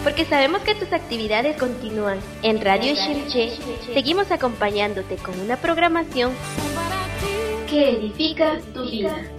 porque sabemos que tus actividades continúan. En Radio Shimche seguimos acompañándote con una programación que edifica tu vida.